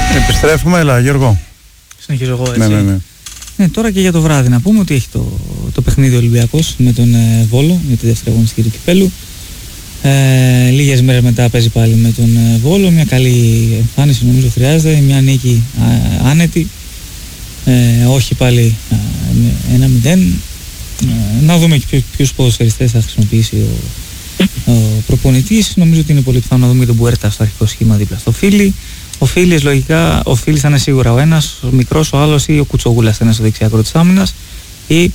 Επιστρέφουμε, έλα Γιώργο. Συνεχίζω εγώ, έτσι. Ναι. Τώρα και για το βράδυ να πούμε ότι έχει το παιχνίδι Ολυμπιακός με τον Βόλο για τη δεύτερη αγωνιστική του κυπέλου. Λίγες μέρες μετά παίζει πάλι με τον Βόλο. Μια καλή εμφάνιση νομίζω χρειάζεται, μια νίκη άνετη. Όχι πάλι 1-0. Να δούμε και ποιους ποδοσφαιριστές θα χρησιμοποιήσει ο προπονητής. Νομίζω ότι είναι πολύ πιθανό να δούμε και τον Μπουέρτα στο αρχικό σχήμα δίπλα στο Φίλι. Ο Φίλης λογικά, ο Φίλης θα είναι σίγουρα ο ένας, ο μικρός ο άλλος, ή ο Κουτσογούλας θα είναι στο δεξιά άκρο της άμυνας, ή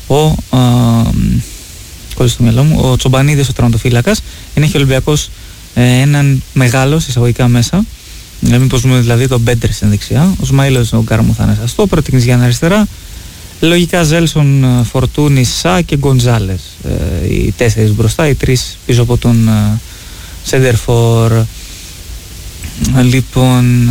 ο Τσομπανίδης ο τερματοφύλακας. Έχει ο Ολυμπιακός έναν μεγάλο εισαγωγικά μέσα. Μήπως δούμε δηλαδή τον Μπέντερ στην δεξιά, ο Σμαήλος ο Γκάρμου θα είναι στα στόπερ, την Κνιζιάννα αριστερά. Λογικά Ζέλσον, Φορτούνης, Σα και Γκοντζάλες. Οι 4 μπροστά, οι 3 πίσω από τον Σέντερφορ. Λοιπόν,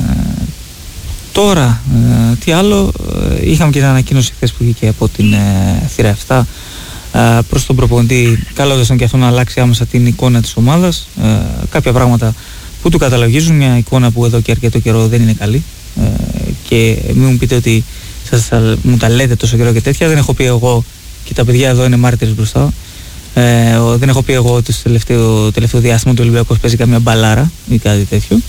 τώρα τι άλλο, είχαμε και την ανακοίνωση χθες που βγήκε από την θύρα 7 προς τον προπονητή, καλώντας και αυτό να αλλάξει άμεσα την εικόνα της ομάδας. Κάποια πράγματα που του καταλογίζουν, μια εικόνα που εδώ και αρκετό καιρό δεν είναι καλή, και μην μου πείτε ότι μου τα λέτε τόσο καιρό και τέτοια. Δεν έχω πει εγώ, και τα παιδιά εδώ είναι μάρτυρες μπροστά, δεν έχω πει εγώ ότι στο τελευταίο διάστημα του Ολυμπιακός παίζει καμία μπαλάρα ή κάτι τέτοιο.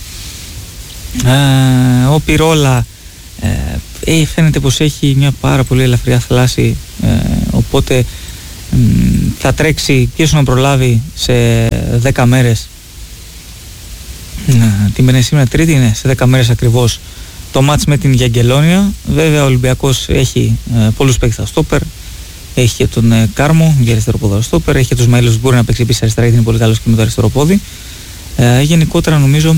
Ο Πυρόλα φαίνεται πως έχει μια πάρα πολύ ελαφριά θλάση, οπότε θα τρέξει και όσο να προλάβει σε 10 μέρες. Την μενε σήμερα Τρίτη είναι, σε 10 μέρες ακριβώς, το μάτς με την Γιαγγελόνια. Βέβαια ο Ολυμπιακός έχει πολλούς παίκτες στα στόπερ. Έχει και τον Κάρμο για αριστερό πόδι στόπερ. Έχει και τον Σμαήλος που μπορεί να παίξει επίσης αριστερά, γιατί είναι πολύ καλός και με το αριστερό πόδι. Γενικότερα νομίζω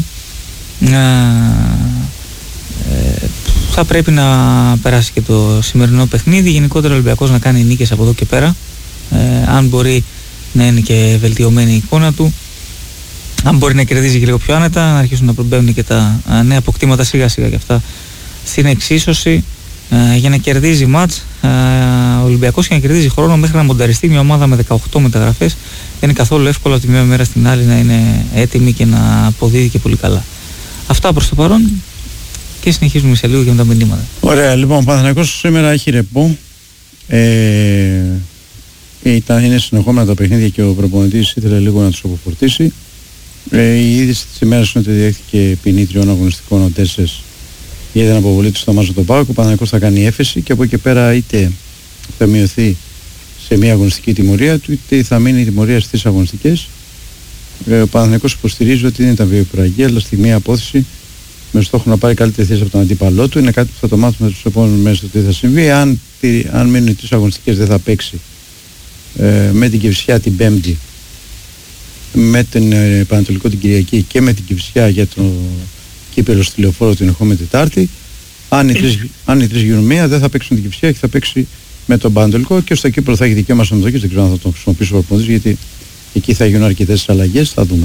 θα πρέπει να περάσει και το σημερινό παιχνίδι. Γενικότερα ο Ολυμπιακός να κάνει νίκες από εδώ και πέρα. Αν μπορεί να είναι και βελτιωμένη η εικόνα του. Αν μπορεί να κερδίζει και λίγο πιο άνετα, να αρχίσουν να προμπαίνουν και τα νέα αποκτήματα σιγά σιγά και αυτά στην εξίσωση, για να κερδίζει μάτς ο Ολυμπιακός και να κερδίζει χρόνο μέχρι να μονταριστεί μια ομάδα με 18 μεταγραφές. Δεν είναι καθόλου εύκολο από τη μία μέρα στην άλλη να είναι έτοιμη και να αποδίδει και πολύ καλά. Αυτά προς το παρόν και συνεχίζουμε σε λίγο και με τα μηνύματα. Ωραία, λοιπόν, ο Παναθηναϊκός σήμερα έχει ρεπό. Είναι συνεχόμενα τα παιχνίδια και ο προπονητής ήθελε λίγο να τους αποφορτήσει. Η είδηση της ημέρας είναι ότι διέχθηκε ποινή 3 αγωνιστικών ο Τέσσερς για την αποβολή του στο Μάζο τον Πάοκ. Ο Παναθηναϊκός θα κάνει έφεση και από εκεί πέρα είτε θα μειωθεί σε μια αγωνιστική τιμωρία του, είτε θα μείνει η τιμωρία στις 3 αγωνιστικές. Ο Παναθηναϊκός υποστηρίζει ότι δεν ήταν βιοπραγία, αλλά στη μία απόθεση με στόχο να πάρει καλύτερη θέση από τον αντίπαλό του. Είναι κάτι που θα το μάθουμε τους επόμενους μέρες το τι θα συμβεί. Αν μείνουν οι 3 αγωνιστικές, δεν θα παίξει με την Κηφισιά την Πέμπτη, με την Πανατολικό την Κυριακή και με την Κηφισιά για το κύπελλο στη Λεωφόρο την ερχόμενη Τετάρτη. Αν οι τρεις γίνουν μία, δεν θα παίξουν την Κηφισιά και θα παίξει με τον Πανατολικό, και στο κύπελλο θα έχει δικαίωμα συμμετοχής. Δεν ξέρω αν θα τον χρησιμοποιήσει ο προπονητής, γιατί εκεί θα γίνουν αρκετές αλλαγές, θα δούμε.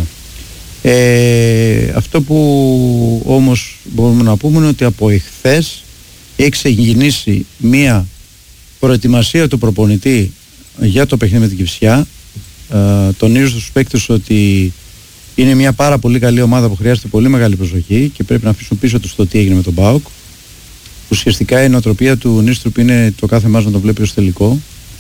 Αυτό που όμως μπορούμε να πούμε είναι ότι από εχθές έχει ξεκινήσει μία προετοιμασία του προπονητή για το παιχνίδι με την Κηφισιά. Τονίζω στους παίκτες ότι είναι μια πάρα πολύ καλή ομάδα που χρειάζεται πολύ μεγάλη προσοχή και πρέπει να αφήσουν πίσω τους το τι έγινε με τον ΠΑΟΚ. Ουσιαστικά η νοοτροπία του Νίστρουπ είναι το κάθε μάτς να το βλέπει ως τελικό.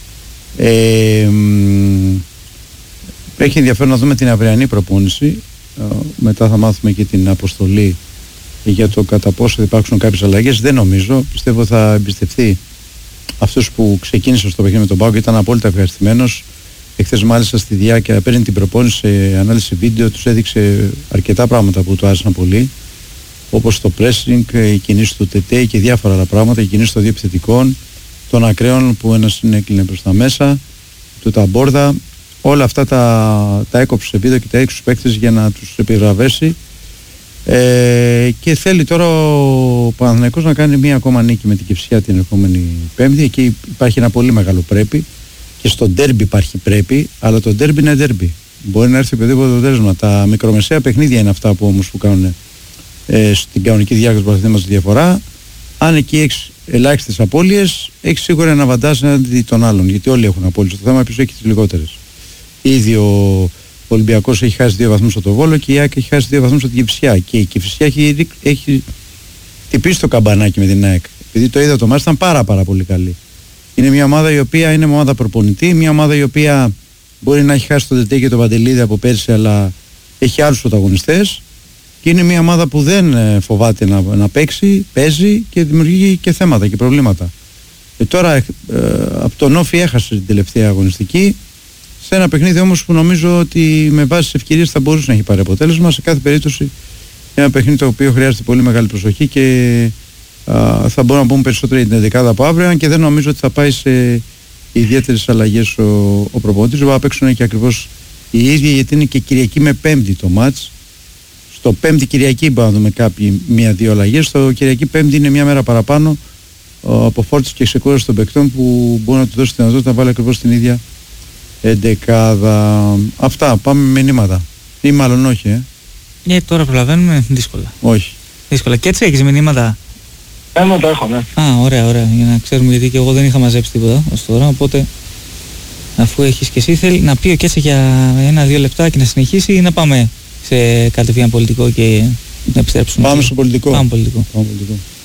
Έχει ενδιαφέρον να δούμε την αυριανή προπόνηση. Μετά θα μάθουμε και την αποστολή για το κατά πόσο θα υπάρξουν κάποιες αλλαγές. Δεν νομίζω. Πιστεύω θα εμπιστευτεί αυτούς που ξεκίνησαν στο παιχνίδι με τον ΠΑΟΚ. Ήταν απόλυτα ευχαριστημένος. Εχθές μάλιστα στη διάρκεια παίρνει την προπόνηση σε ανάλυση βίντεο, τους έδειξε αρκετά πράγματα που του άρεσαν πολύ, όπως το pressing, η κινήση του ΤΕΤΕ και διάφορα άλλα πράγματα, η κινήση των δύο επιθετικών, των ακραίων που ένας έκλεινε προς τα μέσα, του Ταμπόρδα. Όλα αυτά τα έκοψε σε βίντεο και τα έδειξε στους παίκτες για να τους επιβραβεύσει. Και θέλει τώρα ο Παναθηναϊκός να κάνει μία ακόμα νίκη με την Κηφισιά την ερχόμενη Πέμπτη. Εκεί υπάρχει ένα πολύ μεγάλο πρέπει. Και στο ντέρμπι υπάρχει πρέπει, αλλά το ντέρμπι είναι ντέρμπι. Μπορεί να έρθει οποιοδήποτε αποτέλεσμα. Τα μικρομεσαία παιχνίδια είναι αυτά που όμως που κάνουν στην κανονική διάρκεια του πρωταθλήματος τη διαφορά. Αν εκεί έχεις ελάχιστες απώλειες, έχεις σίγουρα ένα βαντάζ έναντι των άλλων. Γιατί όλοι έχουν απώλειες. Το θέμα επίσης έχει τις λιγότερες. Ήδη ο Ολυμπιακός έχει χάσει 2 βαθμούς από το Βόλο και η ΑΕΚ έχει χάσει 2 βαθμούς από την Κηφισιά. Και η Κηφισιά έχει χτυπήσει το καμπανάκι με την ΑΕΚ. Επειδή το είδα το μάτς, ήταν πάρα πολύ καλή. Είναι μια ομάδα η οποία είναι ομάδα προπονητή, μια ομάδα η οποία μπορεί να έχει χάσει τον Τετέ και τον Παντελίδη από πέρσι, αλλά έχει άλλους πρωταγωνιστές. Και είναι μια ομάδα που δεν φοβάται να παίξει, παίζει και δημιουργεί και θέματα και προβλήματα. Τώρα από τον Όφι έχασε την τελευταία αγωνιστική, σε ένα παιχνίδι όμως που νομίζω ότι με βάση τις ευκαιρίες θα μπορούσε να έχει πάρει αποτέλεσμα. Σε κάθε περίπτωση ένα παιχνίδι το οποίο χρειάζεται πολύ μεγάλη προσοχή και θα μπορούμε να πούμε περισσότερο για την ενδεκάδα από αύριο, και δεν νομίζω ότι θα πάει σε ιδιαίτερες αλλαγές ο προπονητής. Θα παίξουν και ακριβώς οι ίδιοι, γιατί είναι και Κυριακή με Πέμπτη το μάτς. Στο Πέμπτη Κυριακή μπορούμε να δούμε κάποιοι μία-δύο αλλαγές. Στο Κυριακή Πέμπτη είναι μία μέρα παραπάνω από φόρτιση και ξεκούραση των παικτών που μπορεί να του δώσει τη δυνατότητα να βάλει ακριβώς την ίδια εντεκάδα. Αυτά, πάμε με μηνύματα. Ή μάλλον όχι, τώρα προλαβαίνουμε δύσκολα. Όχι. Δύσκολα. Και έτσι έχεις μηνύματα? Το έχω, ναι. Ωραία, για να ξέρουμε, γιατί και εγώ δεν είχα μαζέψει τίποτα ως τώρα, οπότε αφού έχεις και εσύ, θέλει να πει ο Κέτσε για 1-2 λεπτά και να συνεχίσει, ή να πάμε σε κατευθείαν πολιτικό και να επιστρέψουμε? Πάμε στο πολιτικό. Πάμε πολιτικό.